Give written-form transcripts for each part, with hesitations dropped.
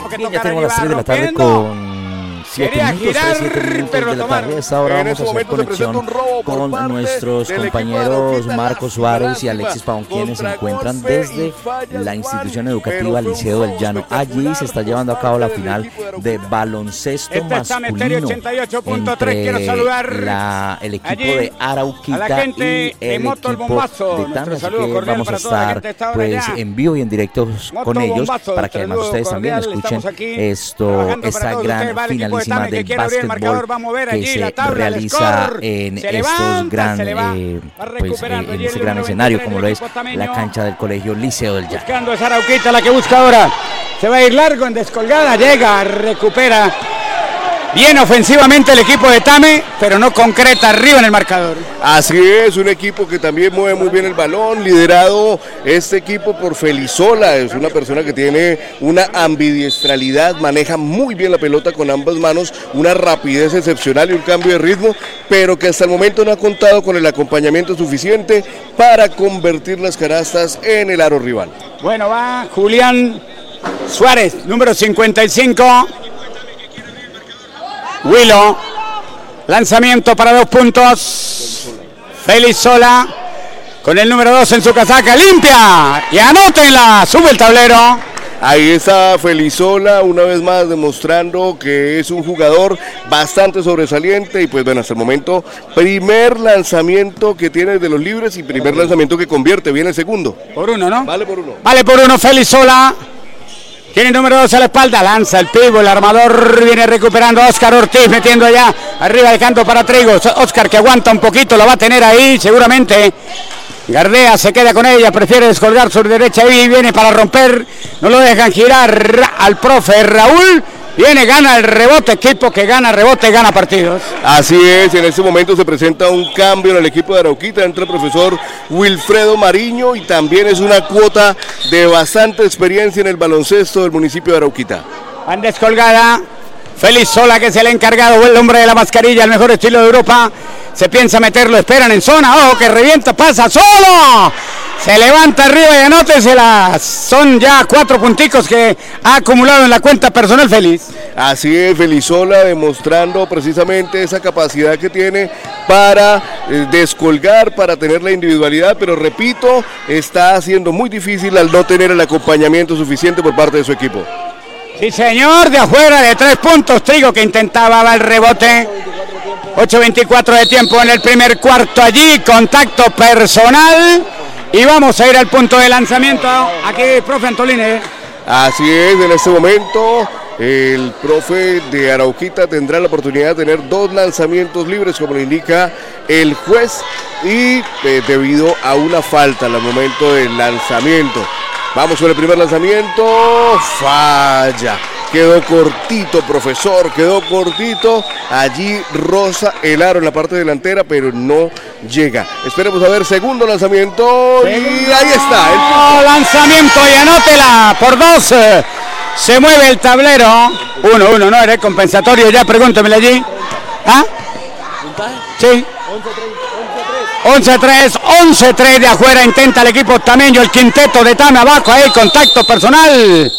que Bien, tocar ya tenemos las 3 de la tarde con 7 minutos, 7 minutos de la tarde. A esta hora vamos a hacer conexión con nuestros compañeros Marcos Suárez y Alexis Pavón, quienes se encuentran desde la institución educativa Liceo del Llano. Allí se está llevando a cabo la final de baloncesto masculino entre el equipo de Arauquita y el equipo de Tame. Así que vamos a estar pues en vivo y en directo con ellos para que además ustedes también escuchen esta gran finalísima del básquetbol que se realiza en estos en ese gran escenario como lo es la cancha del colegio Liceo del Llano. Buscando esa Arauquita, la que busca ahora. Se va a ir largo en descolgada, llega, recupera. Bien ofensivamente el equipo de Tame, pero no concreta arriba en el marcador. Así es, un equipo que también mueve muy bien el balón, liderado este equipo por Felizola. Es una persona que tiene una ambidiestralidad, maneja muy bien la pelota con ambas manos, una rapidez excepcional y un cambio de ritmo, pero que hasta el momento no ha contado con el acompañamiento suficiente para convertir las canastas en el aro rival. Bueno, va Julián Suárez, número 55. Willow, lanzamiento para 2 puntos. Felizola con el número 2 en su casaca, limpia y anótenla, sube el tablero. Ahí está Felizola una vez más demostrando que es un jugador bastante sobresaliente y pues bueno, hasta el momento primer lanzamiento que tiene de los libres y primer lanzamiento que convierte, viene el segundo. Por 1, ¿no? Vale por 1. Vale por 1, Felizola. Tiene el número 2 a la espalda, lanza el pivo, el armador viene recuperando a Oscar Ortiz, metiendo allá arriba del canto para Trigo. Oscar que aguanta un poquito, lo va a tener ahí seguramente. Gardea se queda con ella, prefiere descolgar su derecha y viene para romper, no lo dejan girar al profe Raúl. Viene, gana el rebote, equipo que gana rebote, gana partidos. Así es, en este momento se presenta un cambio en el equipo de Arauquita, entra el profesor Wilfredo Mariño y también es una cuota de bastante experiencia en el baloncesto del municipio de Arauquita. Van descolgada, Felizola que es el encargado, el hombre de la mascarilla, el mejor estilo de Europa. Se piensa meterlo, esperan en zona, ojo que revienta, pasa solo. Se levanta arriba y anótesela. Son ya 4 punticos que ha acumulado en la cuenta personal Feliz. Así es, Felizola demostrando precisamente esa capacidad que tiene para descolgar, para tener la individualidad, pero repito, está haciendo muy difícil al no tener el acompañamiento suficiente por parte de su equipo. Sí señor, de afuera de 3 puntos, Trigo que intentaba el rebote. 8:24 de tiempo en el primer cuarto allí, contacto personal. Y vamos a ir al punto de lanzamiento. Aquí, profe Antolini. Así es, en este momento el profe de Arauquita tendrá la oportunidad de tener 2 lanzamientos libres, como le indica el juez, y debido a una falta al momento del lanzamiento. Vamos con el primer lanzamiento, falla. Quedó cortito, profesor, quedó cortito. Allí roza el aro en la parte delantera, pero no llega. Esperemos a ver segundo lanzamiento. Y ahí está. El lanzamiento y anótela por 2. Se mueve el tablero. 1-1, no era el compensatorio. Ya pregúntemele allí. ¿Ah? Sí. 11-3 de afuera. Intenta el equipo tameño, el quinteto de Tame abajo. Ahí, contacto personal.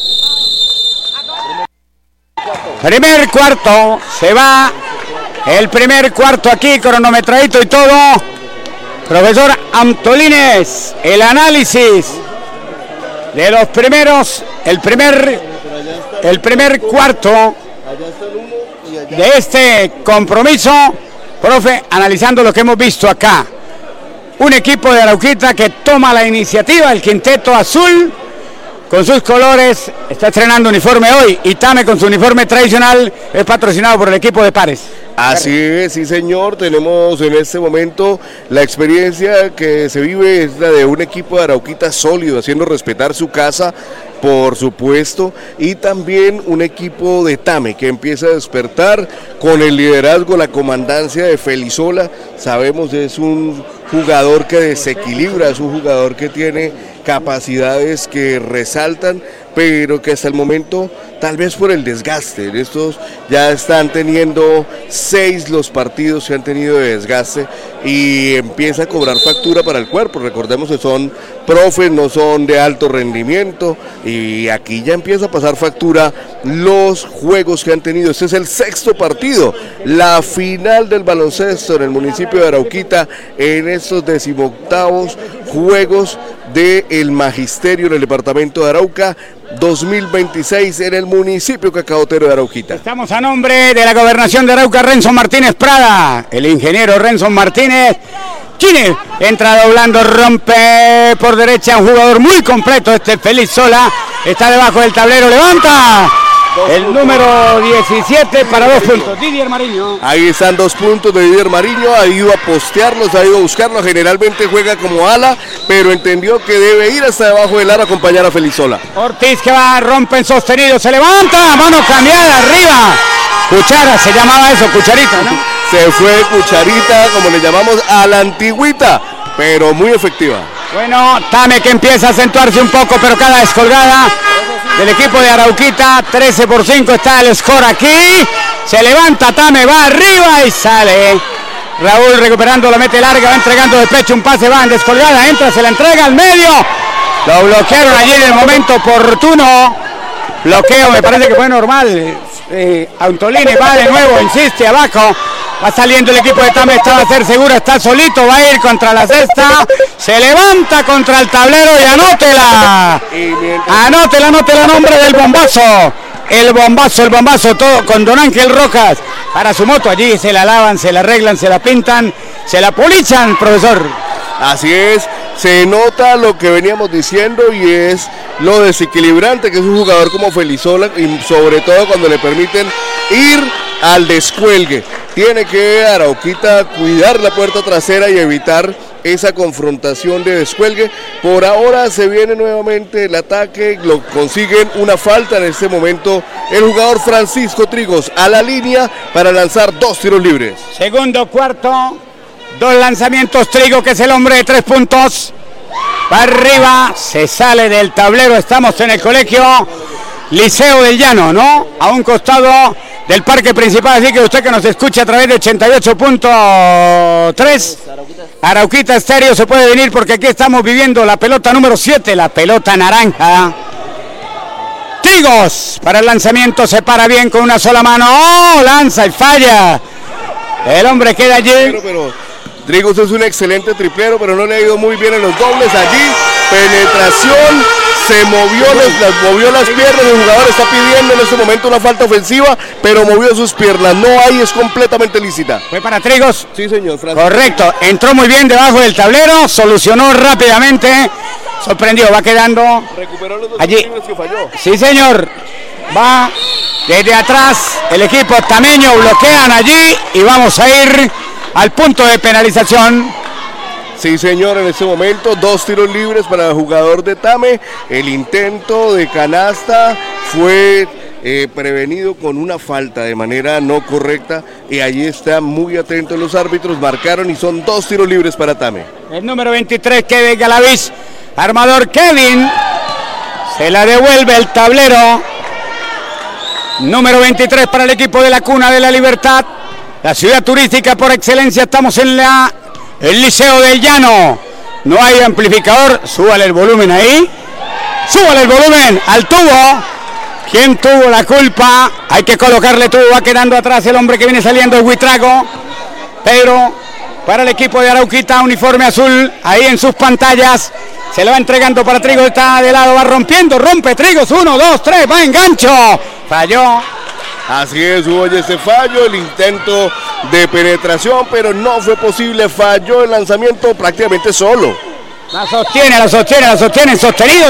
Primer cuarto, se va el primer cuarto aquí, cronometradito y todo. Profesor Antolines, el análisis de los primeros, el primer cuarto de este compromiso. Profe, analizando lo que hemos visto acá. Un equipo de Arauquita que toma la iniciativa, el quinteto azul. Con sus colores, está estrenando uniforme hoy y Tame con su uniforme tradicional es patrocinado por el equipo de Pares. Así es, sí señor, tenemos en este momento la experiencia que se vive es la de un equipo de Arauquita sólido, haciendo respetar su casa, por supuesto, y también un equipo de Tame que empieza a despertar con el liderazgo, la comandancia de Felizola. Sabemos es un jugador que desequilibra, es un jugador que tiene capacidades que resaltan, pero que hasta el momento, tal vez por el desgaste, en estos ya están teniendo 6 los partidos que han tenido de desgaste y empieza a cobrar factura para el cuerpo. Recordemos que son profes, no son de alto rendimiento, y aquí ya empieza a pasar factura los juegos que han tenido. Este es el 6º partido, la final del baloncesto en el municipio de Arauquita en estos 18º Juegos del Magisterio en el departamento de Arauca 2026 en el municipio cacaotero de Arauquita. Estamos a nombre de la Gobernación de Arauca, Renzo Martínez Prada, el ingeniero Renzo Martínez. Chine entra doblando, rompe por derecha, un jugador muy completo, Félix Sola, está debajo del tablero, levanta el número 17 para 2 puntos, Didier Mariño. Ahí están 2 puntos de Didier Mariño, ha ido a postearlos, ha ido a buscarlos, generalmente juega como ala, pero entendió que debe ir hasta debajo del aro a acompañar a Félix Sola. Ortiz que va, rompe en sostenido, se levanta, mano cambiada arriba, cuchara, se llamaba eso, cucharita, ¿no? Se fue cucharita, como le llamamos, a la antigüita, pero muy efectiva. Bueno, Tame que empieza a acentuarse un poco, pero cada descolgada del equipo de Arauquita, 13-5 está el score aquí. Se levanta Tame, va arriba y sale. Raúl recuperando, la mete larga, va entregando de pecho un pase, va en descolgada, entra, se la entrega al medio. Lo bloquearon allí en el momento oportuno. Bloqueo, me parece que fue normal. Antolini va de nuevo, insiste abajo. Va saliendo el equipo de Tame, está a ser seguro, está solito, va a ir contra la cesta, se levanta contra el tablero y anótela. Anótela, nombre del bombazo. El bombazo, todo con Don Ángel Rojas. Para su moto, allí se la lavan, se la arreglan, se la pintan, se la polichan, profesor. Así es, se nota lo que veníamos diciendo y es lo desequilibrante que es un jugador como Félix Sola, y sobre todo cuando le permiten ir al descuelgue. Tiene que Arauquita cuidar la puerta trasera y evitar esa confrontación de descuelgue. Por ahora se viene nuevamente el ataque, lo consiguen una falta en este momento el jugador Francisco Trigos a la línea para lanzar 2 tiros libres. Segundo cuarto, 2 lanzamientos, Trigo que es el hombre de 3 puntos. Va arriba, se sale del tablero, estamos en el colegio Liceo del Llano, ¿no? A un costado del parque principal, así que usted que nos escucha a través de 88.3 Arauquita Estéreo se puede venir porque aquí estamos viviendo la pelota número 7, la pelota naranja. Trigos para el lanzamiento, se para bien con una sola mano, ¡oh! Lanza y falla. El hombre queda allí. Pero Trigos es un excelente triplero, pero no le ha ido muy bien en los dobles allí. Penetración, se movió las piernas, el jugador está pidiendo en este momento una falta ofensiva, pero movió sus piernas, no hay, es completamente lícita. ¿Fue para Trigos? Sí, señor, Francisco. Correcto, entró muy bien debajo del tablero, solucionó rápidamente, sorprendió, va quedando. Recuperó los 2 allí. libres que falló. Sí, señor, va desde atrás, el equipo tameño bloquean allí y vamos a ir al punto de penalización. Sí, señor, en este momento 2 tiros libres para el jugador de Tame. El intento de canasta fue prevenido con una falta de manera no correcta y allí están muy atentos los árbitros, marcaron y son 2 tiros libres para Tame. El número 23, Kevin Galaviz, armador Kevin, se la devuelve el tablero. Número 23 para el equipo de la Cuna de la Libertad, la ciudad turística por excelencia, estamos en el Liceo del Llano. No hay amplificador, súbale el volumen ahí, súbale el volumen al tubo. ¿Quién tuvo la culpa? Hay que colocarle tubo, va quedando atrás el hombre que viene saliendo, el Huitrago. Pero para el equipo de Arauquita, uniforme azul, ahí en sus pantallas, se lo va entregando para Trigos, está de lado, va rompiendo, rompe Trigos, 1, 2, 3, va en gancho, falló. Así es, hubo ese fallo, el intento de penetración, pero no fue posible, falló el lanzamiento prácticamente solo. La sostiene, sostenido,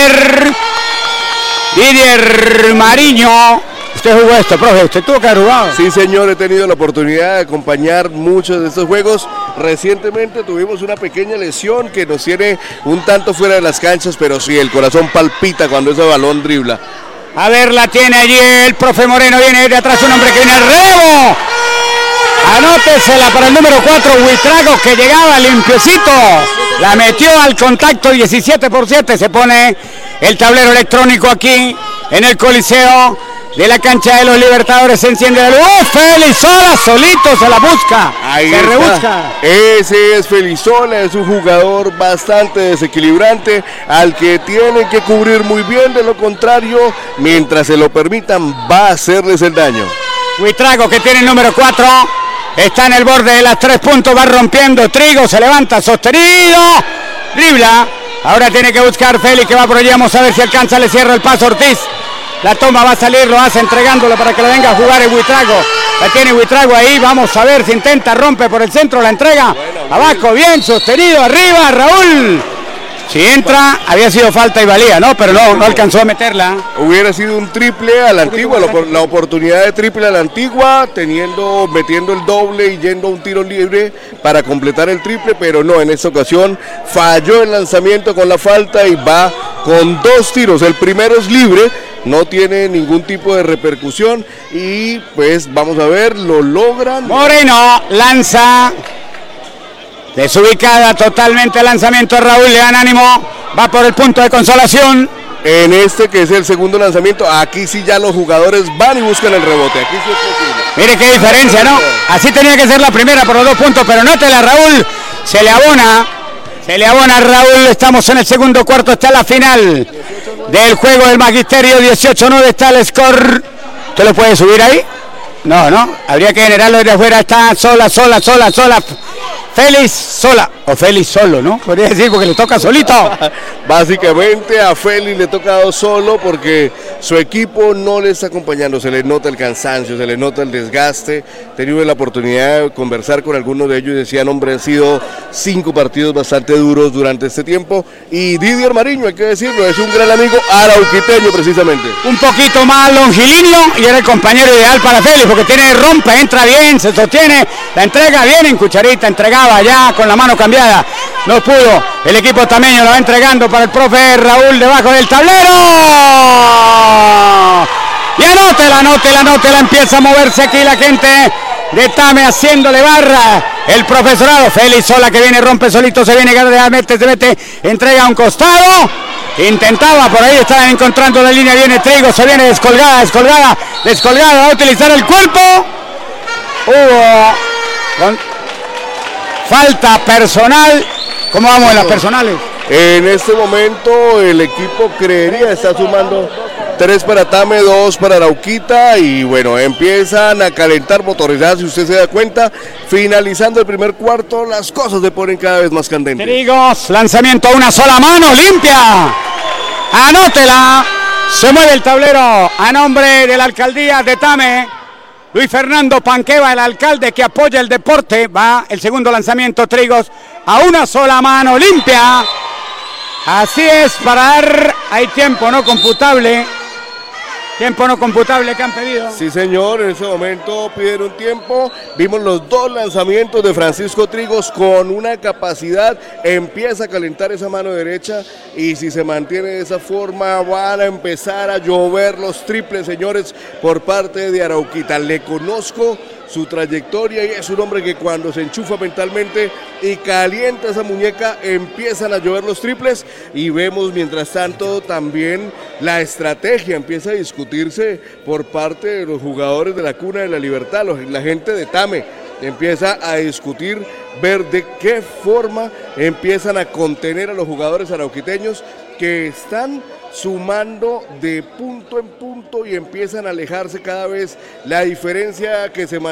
Didier Mariño. Usted jugó esto, profe, usted tuvo que haber jugado. Sí, señor, he tenido la oportunidad de acompañar muchos de estos juegos. Recientemente tuvimos una pequeña lesión que nos tiene un tanto fuera de las canchas, pero sí, el corazón palpita cuando ese balón dribla. A ver, la tiene allí el profe Moreno, viene de atrás un hombre que viene al rebo. Anótesela para el número 4, Huitrago, que llegaba limpiecito. La metió al contacto, 17-7, se pone el tablero electrónico aquí en el Coliseo de la cancha de los Libertadores. Se enciende la luz. Felizola solito se la busca. Ahí se está. rebusca. Ese es Felizola, es un jugador bastante desequilibrante al que tienen que cubrir muy bien. De lo contrario, mientras se lo permitan, va a hacerles el daño. Huitrago, que tiene el número 4. Está en el borde de las 3 puntos. Va rompiendo. Trigo se levanta sostenido. Dribla. Ahora tiene que buscar Félix, que va por allí. Vamos a ver si alcanza. Le cierra el paso Ortiz. La toma, va a salir, lo hace entregándolo para que le venga a jugar el Huitrago. La tiene Huitrago ahí, vamos a ver si intenta, rompe por el centro, la entrega. Abajo, bien, sostenido, arriba, Raúl. Si entra, había sido falta y valía, ¿no? Pero no alcanzó a meterla. Hubiera sido un triple a la antigua, la oportunidad de triple a la antigua, metiendo el doble y yendo a un tiro libre para completar el triple, pero no, en esta ocasión falló el lanzamiento con la falta y va con 2 tiros. El primero es libre, no tiene ningún tipo de repercusión y pues vamos a ver, lo logran. Moreno lanza. Desubicada totalmente el lanzamiento de Raúl, le dan ánimo, va por el punto de consolación. En este que es el segundo lanzamiento, aquí sí ya los jugadores van y buscan el rebote, aquí sí es posible. Mire qué diferencia, ¿no? Así tenía que ser la primera por los 2 puntos, pero nótela, Raúl, se le abona a Raúl. Estamos en el segundo cuarto, está la final del juego del Magisterio, 18-9 está el score. ¿Usted lo puede subir ahí? No, habría que generarlo desde afuera, está sola. Félix sola, o Félix solo, ¿no? Podría decir porque le toca solito. Básicamente a Félix le ha tocado solo porque su equipo no le está acompañando, se le nota el cansancio, se le nota el desgaste. He tenido la oportunidad de conversar con algunos de ellos y decían, hombre, han sido 5 partidos bastante duros durante este tiempo. Y Didier Mariño, hay que decirlo, es un gran amigo arauquiteño precisamente. Un poquito más longilíneo y era el compañero ideal para Félix porque rompe, entra bien, se sostiene, la entrega bien en cucharita, entregaba ya con la mano cambiada, no pudo, el equipo tameño lo va entregando para el profe Raúl debajo del tablero y anótela, empieza a moverse aquí la gente de Tame haciéndole barra, el profesorado. Félix sola que viene, rompe solito, se viene, se mete, entrega a un costado, intentaba por ahí, estaba encontrando la línea, viene Trigo, se viene descolgada, va a utilizar el cuerpo, falta personal. ¿Cómo vamos en las personales? En este momento el equipo creería está sumando 3 para Tame, 2 para Arauquita y bueno, empiezan a calentar motorizadas, si usted se da cuenta, finalizando el primer cuarto las cosas se ponen cada vez más candentes. Trigos, lanzamiento a una sola mano, limpia, anótela, se mueve el tablero a nombre de la alcaldía de Tame. Luis Fernando Panqueva, el alcalde que apoya el deporte, va el segundo lanzamiento, Trigos, a una sola mano, limpia. Así es, para dar, hay tiempo no computable que han pedido. Sí señor, en ese momento pidieron tiempo, vimos los 2 lanzamientos de Francisco Trigos con una capacidad, empieza a calentar esa mano derecha y si se mantiene de esa forma van a empezar a llover los triples, señores, por parte de Arauquita. Le conozco su trayectoria y es un hombre que cuando se enchufa mentalmente y calienta esa muñeca empiezan a llover los triples y vemos mientras tanto también la estrategia empieza a discutirse por parte de los jugadores de la Cuna de la Libertad, la gente de Tame empieza a discutir, ver de qué forma empiezan a contener a los jugadores arauquiteños que están sumando de punto en punto y empiezan a alejarse cada vez la diferencia que se mantiene.